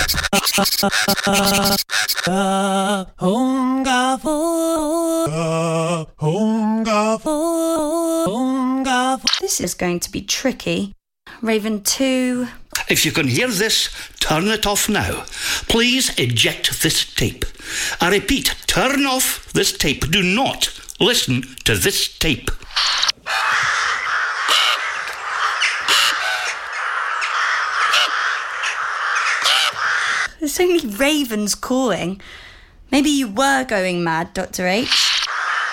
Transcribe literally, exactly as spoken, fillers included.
This is going to be tricky. Raven two. If you can hear this, turn it off now. Please eject this tape. I repeat, turn off this tape. Do not listen to this tape. There's only ravens cawing. Maybe you were going mad, Doctor H.